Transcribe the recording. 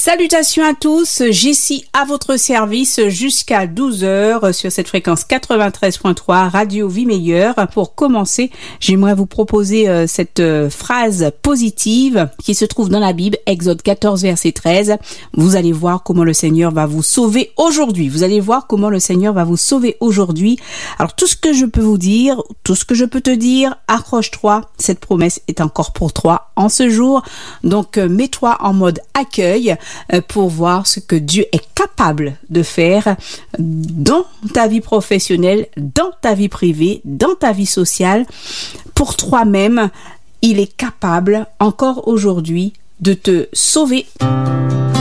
Salutations à tous, Jessie à votre service jusqu'à 12h sur cette fréquence 93.3 Radio Vie Meilleure. Pour commencer, j'aimerais vous proposer cette phrase positive qui se trouve dans la Bible, Exode 14 verset 13. Vous allez voir comment le Seigneur va vous sauver aujourd'hui. Vous allez voir comment le Seigneur va vous sauver aujourd'hui. Alors tout ce que je peux vous dire, tout ce que je peux te dire, accroche-toi, cette promesse est encore pour toi en ce jour. Donc mets-toi en mode accueil pour voir ce que Dieu est capable de faire dans ta vie professionnelle, dans ta vie privée, dans ta vie sociale. Pour toi-même, il est capable encore aujourd'hui de te sauver.